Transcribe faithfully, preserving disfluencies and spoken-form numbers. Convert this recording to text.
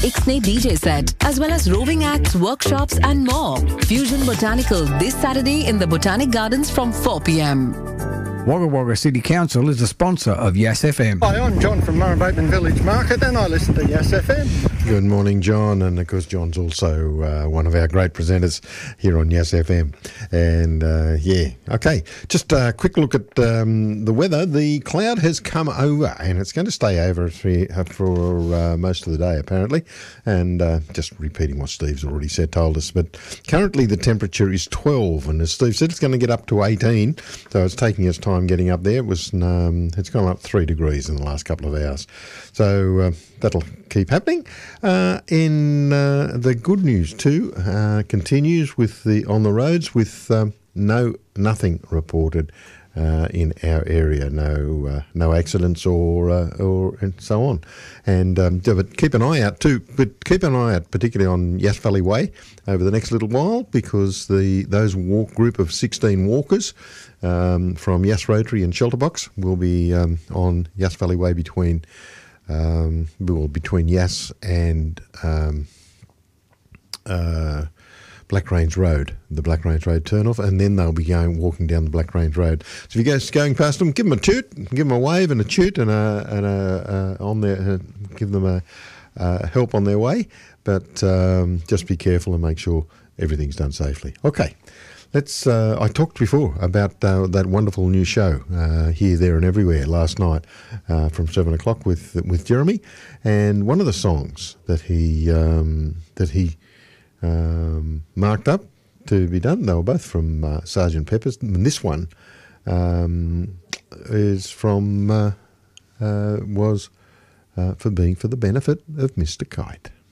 Ixnay D J set, as well as roving acts, workshops and more. Fusion Botanical this Saturday in the Botanic Gardens from four p.m. Wagga Wagga City Council is a sponsor of Yes F M. Hi, I'm John from Murrumbateman Village Market and I listen to Yes F M. Good morning, John, and of course John's also uh, one of our great presenters here on Yes F M. And uh, yeah, okay, just a quick look at um, the weather. The cloud has come over and it's going to stay over for, for uh, most of the day apparently. And uh, just repeating what Steve's already said, told us, but currently the temperature is twelve, and as Steve said, it's going to get up to eighteen, so it's taking its time getting up there. It was um, it's gone up three degrees in the last couple of hours, so uh, that'll keep happening. Uh, in uh, the good news too uh, continues with the on the roads with um, no nothing reported uh, in our area, no uh, no accidents or uh, or and so on. And um, yeah, but keep an eye out too. But keep an eye out particularly on Yass Valley Way over the next little while, because the those walk group of sixteen walkers um, from Yass Rotary and Shelterbox will be um, on Yass Valley Way between. Um, well, between Yass and um, uh, Black Range Road, the Black Range Road turnoff, and then they'll be going walking down the Black Range Road. So if you go going past them, give them a toot, give them a wave and a toot, and a and a uh, on their uh, give them a uh, help on their way. But um, just be careful and make sure everything's done safely. Okay. Let's. Uh, I talked before about uh, that wonderful new show, uh, Here, There and Everywhere, last night uh, from seven o'clock with with Jeremy, and one of the songs that he um, that he um, marked up to be done. They were both from uh, Sergeant Pepper's, and this one um, is from uh, uh, was uh, for being for the benefit of Mister Kite.